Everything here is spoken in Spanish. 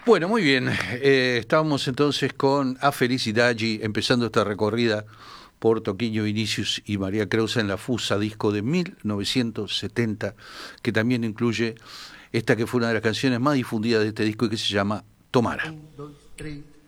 Bueno, muy bien. Estábamos entonces con A Felicidade, empezando esta recorrida por Toquinho Vinicius y María Creusa en la Fusa, disco de 1970, que también incluye esta que fue una de las canciones más difundidas de este disco y que se llama Tomara. Un, dos, tres.